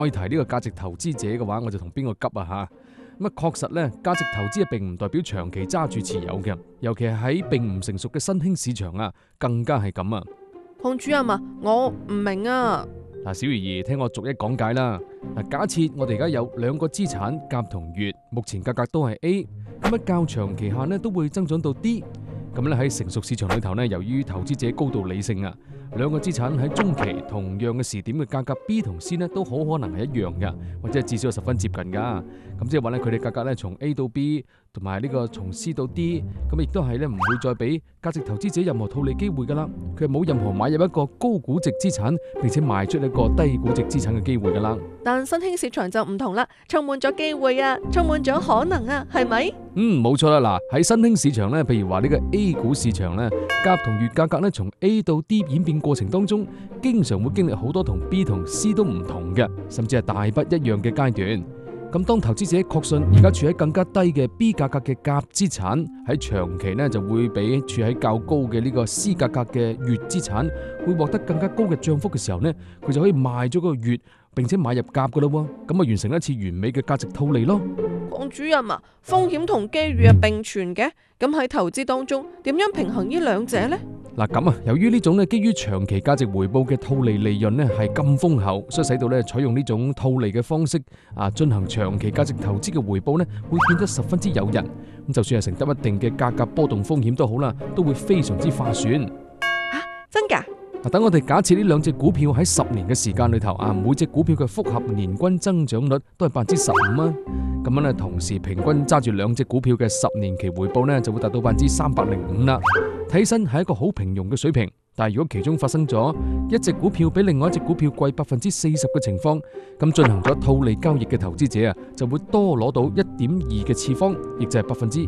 我提呢個價值投資者嘅話，我就同邊個急啊吓？咁啊，確實咧，價值投資並唔代表長期揸住持有嘅，尤其係喺並唔成熟嘅新興市場啊，更加係咁啊。 鄺主任啊，我唔明啊。 嗱，小魚兒，聽我逐一講解啦。嗱，假設我哋而家有兩個資產甲同乙，目前價格都係 A， 咁喺較長期下咧都會增長到 D。咁咧喺成熟市場裏頭咧，由於投資者高度理性啊，兩個資產喺中期同樣嘅時點嘅價格 B 同 C 咧都好可能係一樣嘅，或者係至少十分接近噶。咁即係話咧，佢哋價格咧從 A 到 B 同埋呢個從 C 到 D， 咁亦都係咧唔會再俾價值投資者任何套利機會噶啦。佢係冇任何買入一個高估值資產，並且賣出一個低估值資產嘅機會噶啦。 但新興市場就唔同啦，充滿咗機會啊，充滿咗可能啊，係咪？ 冇錯啦。嗱，喺新興市場咧，譬如話呢個 A 股市場咧，甲同乙價格咧從 A 到 D 演變過程當中，經常會經歷好多同 B 同 C 都唔同嘅，甚至係大不一樣嘅階段。咁當投資者確信而家處喺更加低嘅 B 價格嘅甲資產喺長期呢就會比處喺較高嘅呢個 C 價格嘅乙資產會獲得更加高嘅漲幅嘅時候呢，佢就可以賣咗個乙，並且買入甲噶啦，咁啊完成一次完美嘅價值套利咯。 鄺主任啊，風險同機遇係並存嘅，咁喺投資當中點樣平衡呢兩者呢？ 嗱咁啊，由於呢種咧基於長期價值回報嘅套利利潤咧係咁豐厚，所以使到咧採用呢種套利嘅方式啊進行長期價值投資嘅回報咧會變得十分之誘人。咁就算係承擔一定嘅價格波動風險都好啦，都會非常之划算。 真㗎？ 嗱，等我哋假設呢兩隻股票喺10年嘅時間裏頭啊，每隻股票嘅複合年均增長率都係15%啊。咁樣咧，同時平均揸住兩隻股票嘅10年期回報呢，就會達到305%啦。睇起身係一個好平庸嘅水平，但係如果其中發生咗一隻股票比另外一隻股票貴40%嘅情況，咁進行咗套利交易嘅投資者啊，就會多攞到1.2嘅次方，亦就係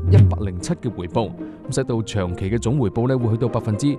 107%嘅回報，咁使到長期嘅總回報呢會去到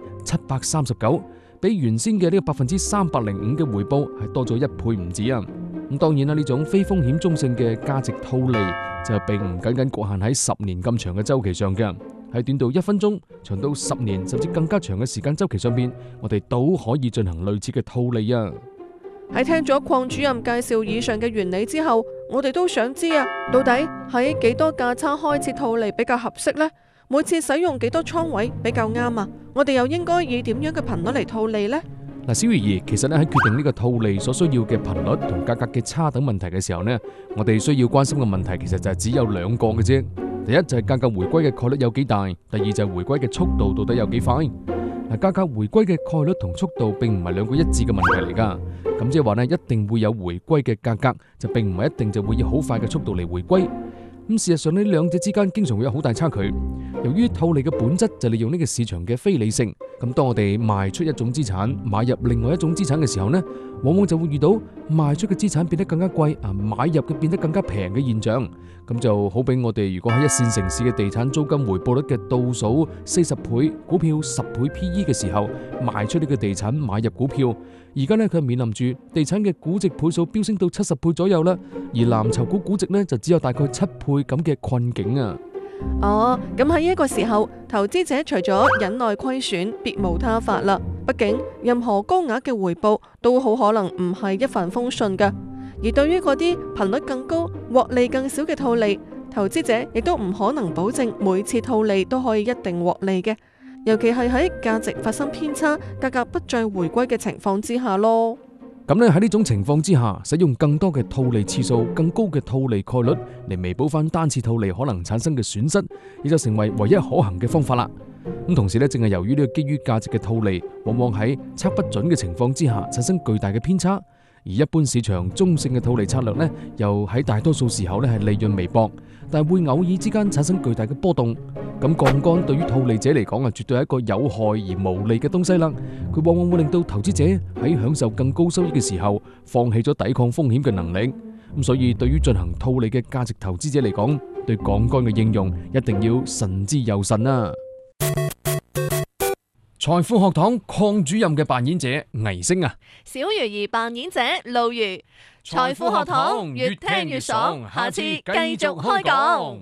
739%，比原先嘅呢個305%嘅回報係多咗1倍唔止啊！咁當然啦，呢種非風險中性嘅價值套利就並唔僅僅局限喺10年咁長嘅周期上嘅，喺短到1分鐘，長到10年甚至更加長嘅時間周期上邊，我哋都可以進行類似嘅套利啊！ 喺聽咗鄺主任介紹以上嘅原理之後，我哋都想知啊，到底喺幾多價差開設套利比較合適呢？每次使用幾多倉位比較啱啊？我哋又應該以點樣嘅頻率嚟套利呢？ 嗱，小魚兒，其實咧喺決定呢個套利所需要嘅頻率同價格嘅差等問題嘅時候呢，我哋需要關心嘅問題其實就係只有2個嘅啫。第一就係價格回歸嘅概率有幾大，第二就係回歸嘅速度到底有幾快。嗱，價格回歸嘅概率同速度並唔係兩個一致嘅問題嚟噶，咁即係話呢，一定會有回歸嘅價格，就並唔係一定就會以好快嘅速度嚟回歸。咁事實上呢兩者之間經常會有好大差距。由於套利嘅本質就利用呢個市場嘅非理性，咁當我哋賣出一種資產買入另外一種資產嘅時候呢，往往就會遇到賣出嘅資產變得更加貴啊，買入嘅變得更加平嘅現象。咁就好比我哋如果喺一線城市嘅地產租金回報率嘅倒數40倍，股票10倍 PE 嘅時候賣出呢個地產買入股票，而家呢，佢面臨住地產嘅估值倍數飆升到70倍左右啦，而藍籌股估值呢，就只有大概7倍咁嘅困境啊！ 哦，咁喺呢個時候，投資者除咗忍耐虧損，別無他法啦。畢竟任何高額嘅回報都好可能唔係一帆風順㗎。而對於嗰啲頻率更高、獲利更少嘅套利，投資者亦都唔可能保證每次套利都可以一定獲利嘅。尤其係喺價值發生偏差、價格不再回歸嘅情況之下咯。 咁咧喺呢種情況之下，使用更多嘅套利次數、更高嘅套利概率嚟彌補翻單次套利可能產生嘅損失，亦就成為唯一可行嘅方法啦。咁同時咧，正係由於呢個基於價值嘅套利，往往喺測不準嘅情況之下產生巨大嘅偏差。而一般市場中性嘅套利策略呢，又喺大多數時候呢係利潤微薄，但係會偶爾之間產生巨大嘅波動。咁槓桿對於套利者嚟講啊，絕對係一個有害而無利嘅東西啦。佢往往會令到投資者喺享受更高收益嘅時候，放棄咗抵抗風險嘅能力。咁所以對於進行套利嘅價值投資者嚟講，對槓桿嘅應用一定要慎之又慎啊！財富學堂鄺主任嘅扮演者倪星啊， 小魚兒扮演者露如。財富學堂越聽越爽，下次繼續開講。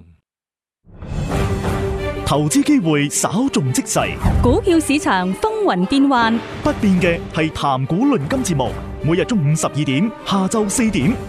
投資機會稍縱即逝， 股票市場風雲變幻， 不變嘅係談股論金節目，每日中午12點，下晝4點，